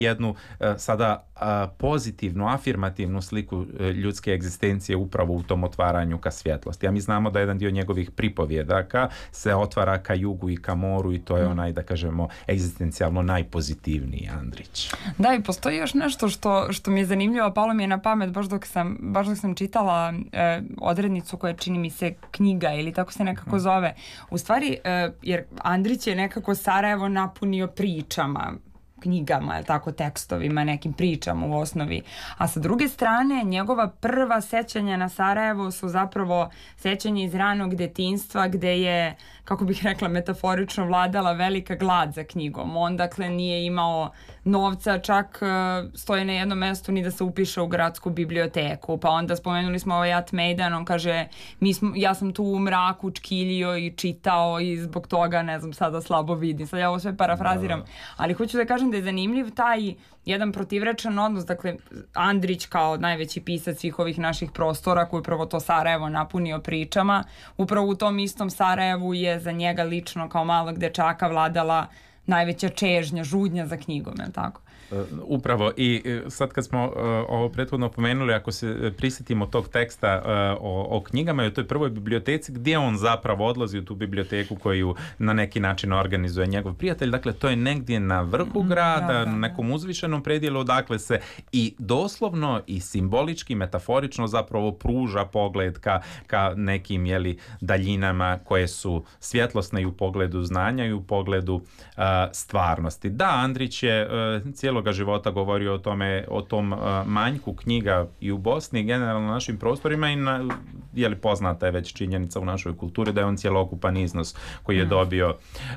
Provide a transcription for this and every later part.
jednu sada pozitivnu, afirmativnu sliku ljudske egzistencije upravo u tom otvaranju ka svjetlosti. A mi znamo da jedan dio njegovih pripovjedaka se otvara ka jugu i ka moru i to je onaj, da kažemo, egzistencijalno najpozitivniji Andrić. Da, i postoji još nešto što mi je zanimljivo, palo mi je na pamet baš dok sam čitala odrednicu koja čini mi se knjiga ili tako se nekako zove. U stvari, jer Andrić je nekako Sarajevo napunio pričama, knjigama, je tako, tekstovima, nekim pričama u osnovi. A sa druge strane, njegova prva sećanja na Sarajevo su zapravo sećanje iz ranog detinjstva gde je, kako bih rekla, metaforično vladala velika glad za knjigom. On, dakle, nije imao novca, čak stoji na jednom mestu ni da se upiše u gradsku biblioteku. Pa onda spomenuli smo ovaj At Mejdan, on kaže, ja sam tu u mraku čkiljio i čitao i zbog toga, ne znam, sada slabo vidim. Sad ja ovo sve parafraziram, ali hoću da kažem da je zanimljiv taj jedan protivrečan odnos, dakle Andrić kao najveći pisac svih ovih naših prostora koji upravo to Sarajevo napunio pričama, upravo u tom istom Sarajevu je za njega lično kao malog dečaka vladala najveća čežnja, žudnja za knjigom, je li tako? Upravo, i sad kad smo ovo prethodno pomenuli, ako se prisjetimo tog teksta o knjigama i o toj prvoj biblioteci, gdje on zapravo odlazi u tu biblioteku koju na neki način organizuje njegov prijatelj, dakle to je negdje na vrhu grada, na nekom uzvišenom predjelu, odakle se i doslovno i simbolički, metaforično zapravo pruža pogled ka nekim, daljinama koje su svjetlosne i u pogledu znanja i u pogledu stvarnosti. Da, Andrić je cijeloga života govorio o tom manjku knjiga i u Bosni i generalno na našim prostorima i poznata je već činjenica u našoj kulturi da je on cjelokupan iznos koji je dobio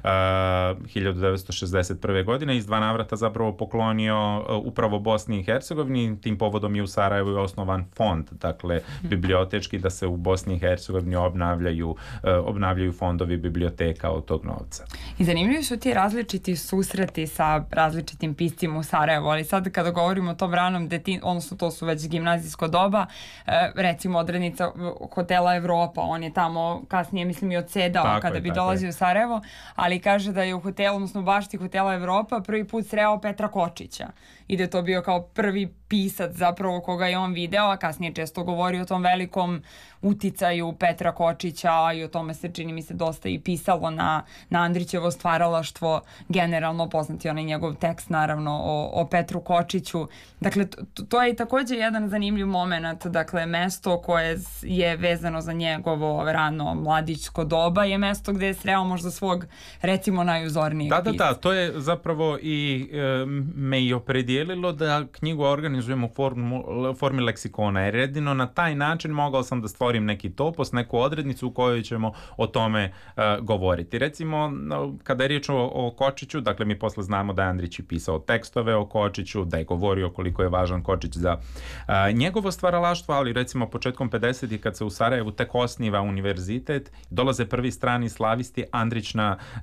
1961. godine iz 2 navrata zapravo poklonio upravo Bosni i Hercegovini. Tim povodom je u Sarajevu je osnovan fond, dakle bibliotečki, da se u Bosni i Hercegovini obnavljaju fondovi biblioteka od tog novca. I zanimljivi su ti različiti susreti sa različitim piscima u Sarajevu, ali sad kada govorimo o tom ranom odnosno to su već gimnazijsko doba, recimo odrednica hotela Evropa, on je tamo kasnije, mislim, i odsedao kada bi dolazio u Sarajevo, ali kaže da je u hotelu, odnosno u bašti hotela Evropa prvi put sreo Petra Kočića i da je to bio kao prvi pisac zapravo koga je on video, a kasnije često govori o tom velikom uticaju Petra Kočića i o tome se, čini mi se, dosta i pisalo na Andrićevo stvaralaštvo, generalno poznati onaj njegov tekst naravno o Petru Kočiću. Dakle, to je i također jedan zanimljiv moment, dakle mesto koje je vezano za njegovo rano mladićsko doba je mesto gdje je sreo možda svog, recimo, najuzornijeg pisca. Da, to je zapravo i me i opredijelilo da knjigu organizujemo u formi leksikona, jer jedino na taj način mogao sam da stvorim neki topos, neku odrednicu u kojoj ćemo o tome govoriti. Recimo, kada je riječ o Kočiću, dakle mi posle znamo da je Andrić pisao tekstove o Kočiću, da je govorio koliko je važan Kočić za njegovo stvaralaštvo, ali recimo početkom 50-ih kad se u Sarajevu tek osniva univerzitet, dolaze prvi strani slavisti, Andrić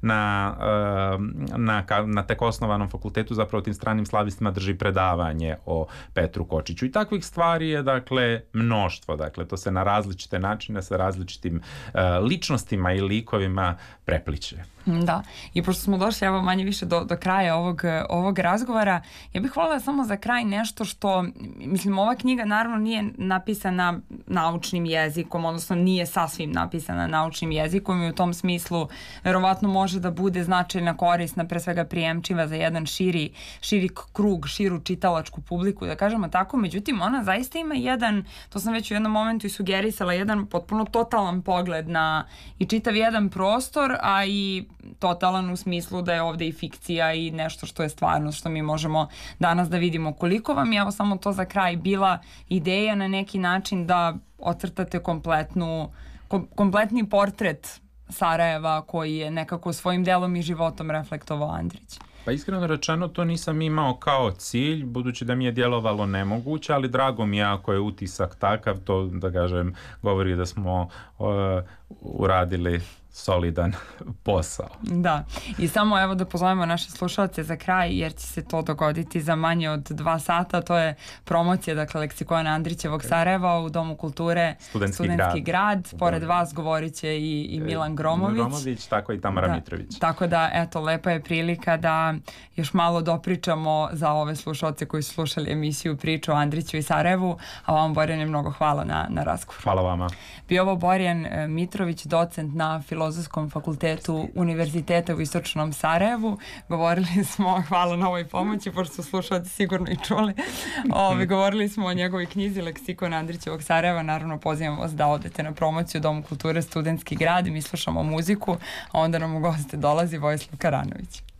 na tek osnovanom fakultetu zapravo tim stranim slavistima drži predavanje o Petru Kočiću. I takvih stvari je, dakle, mnoštvo. Dakle, to se na različite načine sa različitim ličnostima i likovima prepliče. Da, i pošto smo došli evo manje više do kraja ovog razgovora, ja bih voljela samo za kraj nešto što, mislim, ova knjiga naravno nije napisana naučnim jezikom, odnosno nije sasvim napisana naučnim jezikom i u tom smislu verovatno može da bude značajna, korisna, pre svega prijemčiva za jedan širi krug, širu čitalačku publiku, da kažemo tako. Međutim, ona zaista ima jedan, to sam već u jednom momentu i sugerisala, jedan potpuno totalan pogled na i čitav jedan prostor, a i totalan u smislu da je ovdje i fikcija i nešto što je stvarnost, što mi možemo danas da vidimo. Koliko vam je, evo samo to za kraj, bila ideja na neki način da ocrtate kompletni portret Sarajeva koji je nekako svojim delom i životom reflektovao Andrić? Pa iskreno rečeno, to nisam imao kao cilj, budući da mi je djelovalo nemoguće, ali drago mi je ako je utisak takav, to, da kažem, govori da smo uradili solidan posao. Da, i samo evo da pozovemo naše slušalce za kraj, jer će se to dogoditi za manje od 2 sata. To je promocija, dakle, Leksikona Andrićevog Sarajeva u Domu kulture Studentski grad. Pored vas govorit će i Milan Gromović. Tako i Tamara Mitrović. Tako da, eto, lepa je prilika da još malo dopričamo za ove slušalce koji su slušali emisiju Priču o Andriću i Sarajevu, a vam, Borjane, mnogo hvala na razgovoru. Hvala vama. Bio ovo Borjan Mitrović, docent na Filozofskom fakultetu Univerziteta u Istočnom Sarajevu. Govorili smo, hvala na ovoj pomoći, pošto su slušalci sigurno i čuli. Govorili smo o njegovoj knjizi Leksikon Andrićevog Sarajeva. Naravno, pozivam vas da odete na promociju Domu kulture Studentski grad i mi slušamo muziku, a onda nam u goste dolazi Vojislav Karanović.